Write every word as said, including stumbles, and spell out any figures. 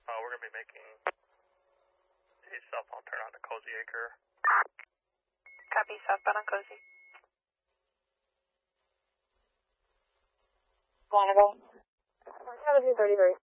Uh, we're going to be making a southbound turn on to Cozy Acre. Copy, southbound on Cozy. Wanna go? seventeen thirty-three.